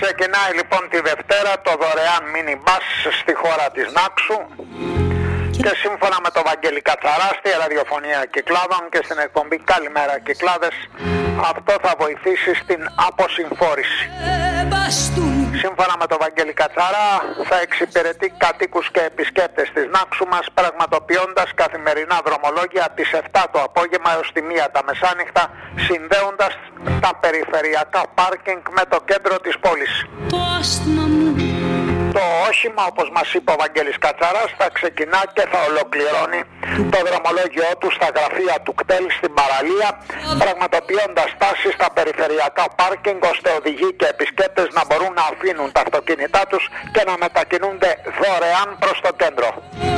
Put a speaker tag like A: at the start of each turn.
A: Ξεκινάει λοιπόν τη Δευτέρα το δωρεάν mini bus στη χώρα της Νάξου και σύμφωνα με το Βαγγέλη Κατσαρά στη ραδιοφωνία Κυκλάδων και στην εκπομπή Καλημέρα Κυκλάδες, αυτό θα βοηθήσει στην αποσυμφόρηση. Σύμφωνα με το Βαγγέλη Κατσαρά θα εξυπηρετεί κατοίκους και επισκέπτες της Νάξου μας, πραγματοποιώντας καθημερινά δρομολόγια τις 7 το απόγευμα έως τη 1 τα μεσάνυχτα, συνδέοντας τα περιφερειακά πάρκινγκ με το κέντρο της πόλης. Το όχημα, όπως μας είπε ο Βαγγέλης Κατσαράς, θα ξεκινά και θα ολοκληρώνει το δρομολόγιο του στα γραφεία του κτέλ στην παραλία, πραγματοποιώντας στάσεις στα περιφερειακά πάρκινγκ, ώστε οδηγοί και επισκέπτες να μπορούν να αφήνουν τα αυτοκίνητά τους και να μετακινούνται δωρεάν προς το κέντρο.